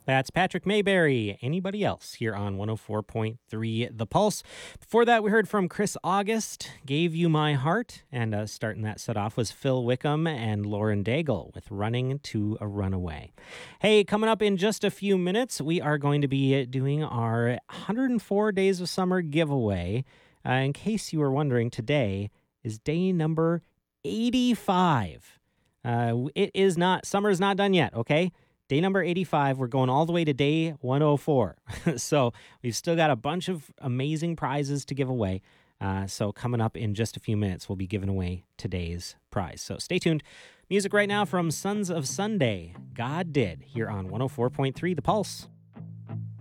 That's Patrick Mayberry. Anybody else here on 104.3 The Pulse? Before that, we heard from Chris August, Gave You My Heart. And starting that set off was Phil Wickham and Lauren Daigle with Running to a Runaway. Hey, coming up in just a few minutes, we are going to be doing our 104 Days of Summer giveaway. In case you were wondering, today is day number 85. Summer is not done yet, okay? Day number 85, we're going all the way to day 104. So we've still got a bunch of amazing prizes to give away. So coming up in just a few minutes, we'll be giving away today's prize. So stay tuned. Music right now from Sons of Sunday, God Did, here on 104.3 The Pulse.